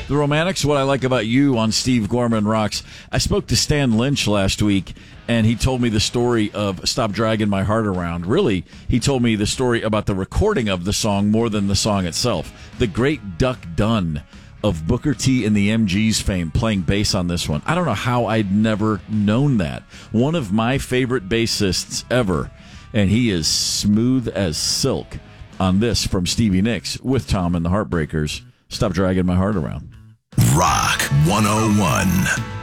The Romantics, What I Like About You on Steve Gorman Rocks. I spoke to Stan Lynch last week, and he told me the story of Stop Dragging My Heart Around. Really, he told me the story about the recording of the song more than the song itself. The great Duck Dunn of Booker T and the MGs fame playing bass on this one. I don't know how I'd never known that. One of my favorite bassists ever, and he is smooth as silk on this from Stevie Nicks with Tom and the Heartbreakers. Stop Dragging My Heart Around. Rock 101.